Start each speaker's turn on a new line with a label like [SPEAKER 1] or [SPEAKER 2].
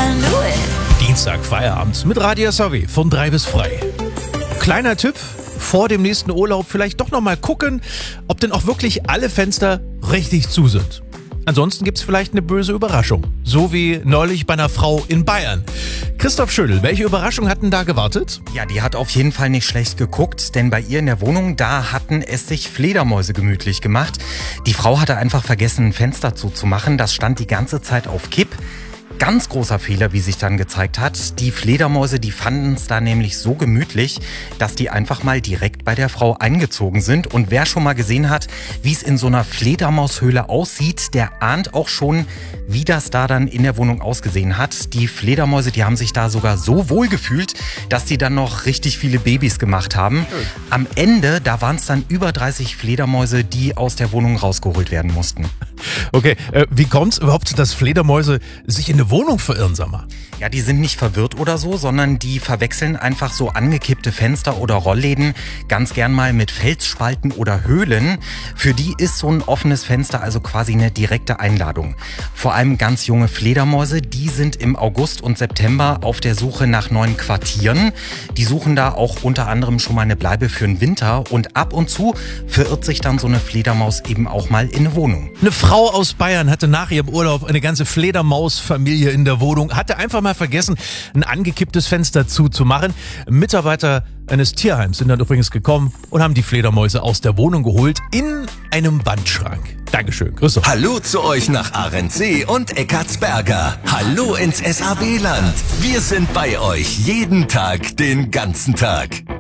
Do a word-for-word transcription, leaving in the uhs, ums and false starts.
[SPEAKER 1] knew it.
[SPEAKER 2] Dienstag, Feierabend mit Radio S A W von drei bis frei. Kleiner Tipp, vor dem nächsten Urlaub vielleicht doch nochmal gucken, ob denn auch wirklich alle Fenster richtig zu sind. Ansonsten gibt's vielleicht eine böse Überraschung. So wie neulich bei einer Frau in Bayern. Christoph Schödel, welche Überraschung hat denn da gewartet?
[SPEAKER 3] Ja, die hat auf jeden Fall nicht schlecht geguckt, denn bei ihr in der Wohnung, da hatten es sich Fledermäuse gemütlich gemacht. Die Frau hatte einfach vergessen, ein Fenster zuzumachen. Das stand die ganze Zeit auf Kipp. Ganz großer Fehler, wie sich dann gezeigt hat. Die Fledermäuse, die fanden es da nämlich so gemütlich, dass die einfach mal direkt bei der Frau eingezogen sind. Und wer schon mal gesehen hat, wie es in so einer Fledermaushöhle aussieht, der ahnt auch schon, wie das da dann in der Wohnung ausgesehen hat. Die Fledermäuse, die haben sich da sogar so wohl gefühlt, dass die dann noch richtig viele Babys gemacht haben. Am Ende, da waren es dann über dreißig Fledermäuse, die aus der Wohnung rausgeholt werden mussten.
[SPEAKER 2] Okay, äh, wie kommt's überhaupt, dass Fledermäuse sich in eine Wohnung verirren, sag mal?
[SPEAKER 3] Ja, die sind nicht verwirrt oder so, sondern die verwechseln einfach so angekippte Fenster oder Rollläden ganz gern mal mit Felsspalten oder Höhlen. Für die ist so ein offenes Fenster also quasi eine direkte Einladung. Vor allem ganz junge Fledermäuse, die sind im August und September auf der Suche nach neuen Quartieren. Die suchen da auch unter anderem schon mal eine Bleibe für den Winter und ab und zu verirrt sich dann so eine Fledermaus eben auch mal in eine Wohnung.
[SPEAKER 2] Eine Frau aus Bayern hatte nach ihrem Urlaub eine ganze Fledermausfamilie in der Wohnung, hatte einfach mal vergessen, ein angekipptes Fenster zuzumachen. Mitarbeiter eines Tierheims sind dann übrigens gekommen und haben die Fledermäuse aus der Wohnung geholt in einem Wandschrank. Dankeschön, grüß euch.
[SPEAKER 4] Hallo zu euch nach Arendsee und Eckartsberger. Hallo ins S A W-Land. Wir sind bei euch jeden Tag, den ganzen Tag.